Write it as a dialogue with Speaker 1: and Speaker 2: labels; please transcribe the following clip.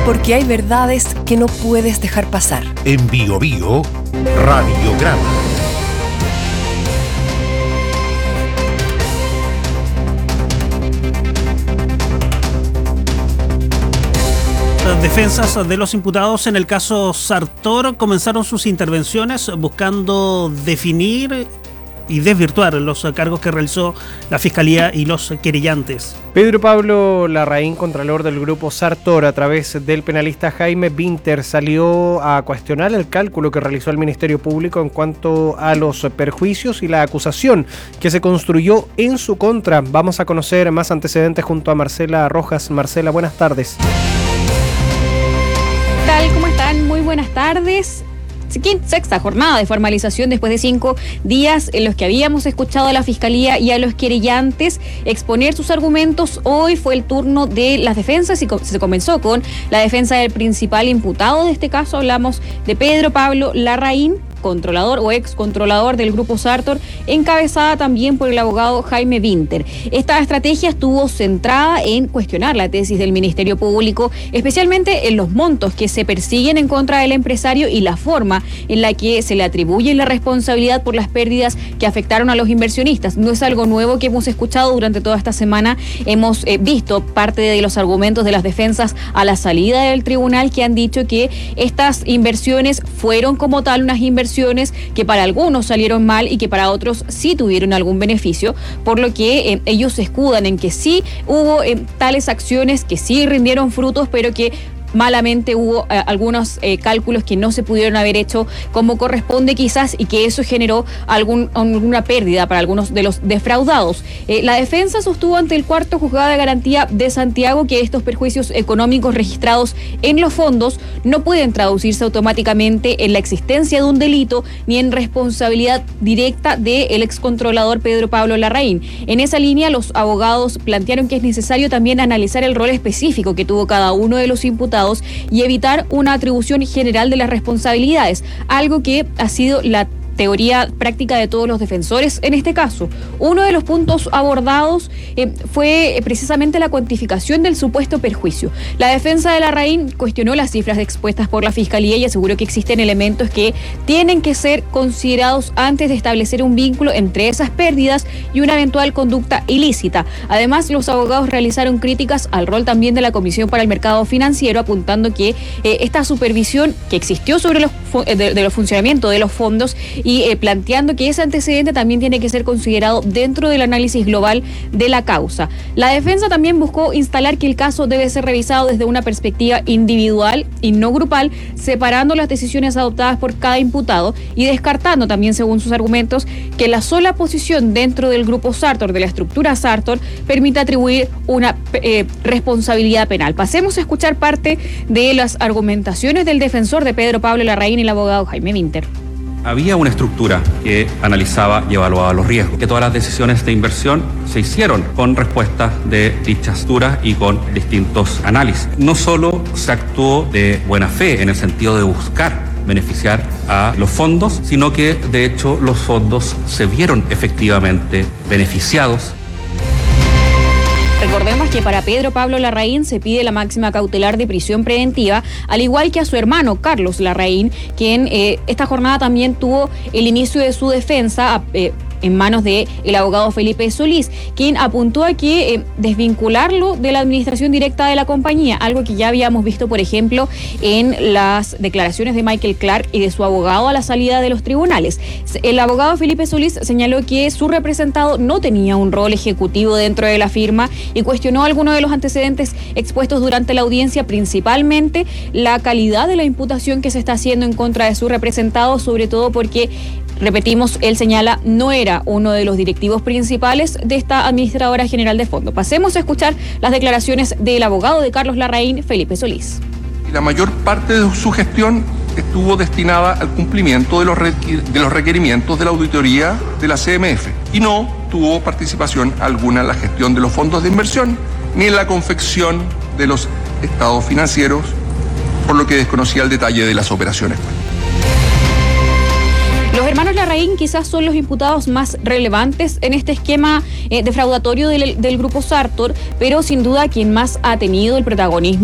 Speaker 1: Porque hay verdades que no puedes dejar pasar.
Speaker 2: En Bio Bio, Radiograma.
Speaker 3: Las defensas de los imputados en el caso Sartor comenzaron sus intervenciones buscando definir y desvirtuar los cargos que realizó la Fiscalía y los querellantes.
Speaker 4: Pedro Pablo Larraín, contralor del grupo Sartor, a través del penalista Jaime Vinter, salió a cuestionar el cálculo que realizó el Ministerio Público en cuanto a los perjuicios y la acusación que se construyó en su contra. Vamos a conocer más antecedentes junto a Marcela Rojas. Marcela, buenas tardes.
Speaker 5: ¿Qué tal? ¿Cómo están? Muy buenas tardes. Sexta jornada de formalización después de 5 días en los que habíamos escuchado a la Fiscalía y a los querellantes exponer sus argumentos. Hoy fue el turno de las defensas y se comenzó con la defensa del principal imputado de este caso. Hablamos de Pedro Pablo Larraín, controlador o ex controlador del grupo Sartor, encabezada también por el abogado Jaime Vinter. Esta estrategia estuvo centrada en cuestionar la tesis del Ministerio Público, especialmente en los montos que se persiguen en contra del empresario y la forma en la que se le atribuye la responsabilidad por las pérdidas que afectaron a los inversionistas. No es algo nuevo que hemos escuchado durante toda esta semana. Hemos visto parte de los argumentos de las defensas a la salida del tribunal, que han dicho que estas inversiones fueron como tal unas inversiones que para algunos salieron mal y que para otros sí tuvieron algún beneficio, por lo que ellos se escudan en que sí hubo tales acciones, que sí rindieron frutos, pero que malamente hubo algunos cálculos que no se pudieron haber hecho como corresponde quizás, y que eso generó alguna pérdida para algunos de los defraudados. La defensa sostuvo ante el cuarto juzgado de garantía de Santiago que estos perjuicios económicos registrados en los fondos no pueden traducirse automáticamente en la existencia de un delito ni en responsabilidad directa del excontrolador Pedro Pablo Larraín. En esa línea, los abogados plantearon que es necesario también analizar el rol específico que tuvo cada uno de los imputados y evitar una atribución general de las responsabilidades, algo que ha sido la teoría práctica de todos los defensores en este caso. Uno de los puntos abordados fue precisamente la cuantificación del supuesto perjuicio. La defensa de Larraín cuestionó las cifras expuestas por la Fiscalía y aseguró que existen elementos que tienen que ser considerados antes de establecer un vínculo entre esas pérdidas y una eventual conducta ilícita. Además, los abogados realizaron críticas al rol también de la Comisión para el Mercado Financiero, apuntando que esta supervisión que existió sobre los funcionamiento de los fondos y planteando que ese antecedente también tiene que ser considerado dentro del análisis global de la causa. La defensa también buscó instalar que el caso debe ser revisado desde una perspectiva individual y no grupal, separando las decisiones adoptadas por cada imputado y descartando también, según sus argumentos, que la sola posición dentro del grupo Sartor, de la estructura Sartor, permite atribuir una responsabilidad penal. Pasemos a escuchar parte de las argumentaciones del defensor de Pedro Pablo Larraín y el abogado Jaime Vinter.
Speaker 6: Había una estructura que analizaba y evaluaba los riesgos, que todas las decisiones de inversión se hicieron con respuestas de dichas estructuras y con distintos análisis. No solo se actuó de buena fe en el sentido de buscar beneficiar a los fondos, sino que de hecho los fondos se vieron efectivamente beneficiados.
Speaker 5: Recordemos que para Pedro Pablo Larraín se pide la máxima cautelar de prisión preventiva, al igual que a su hermano Carlos Larraín, quien esta jornada también tuvo el inicio de su defensa en manos del abogado Felipe Solís, quien apuntó a que desvincularlo de la administración directa de la compañía, algo que ya habíamos visto, por ejemplo, en las declaraciones de Michael Clark y de su abogado a la salida de los tribunales. El abogado Felipe Solís señaló que su representado no tenía un rol ejecutivo dentro de la firma y cuestionó algunos de los antecedentes expuestos durante la audiencia, principalmente la calidad de la imputación que se está haciendo en contra de su representado, sobre todo porque, repetimos, él señala, no era uno de los directivos principales de esta administradora general de fondo. Pasemos a escuchar las declaraciones del abogado de Carlos Larraín, Felipe Solís.
Speaker 7: La mayor parte de su gestión estuvo destinada al cumplimiento de los requerimientos de la auditoría de la CMF y no tuvo participación alguna en la gestión de los fondos de inversión ni en la confección de los estados financieros, por lo que desconocía el detalle de las operaciones.
Speaker 5: Los hermanos Larraín quizás son los imputados más relevantes en este esquema defraudatorio del grupo Sartor, pero sin duda quien más ha tenido el protagonismo